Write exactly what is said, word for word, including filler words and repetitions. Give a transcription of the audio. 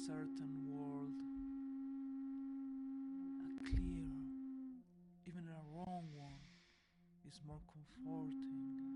certain world, a clear, even a wrong one, is more comforting.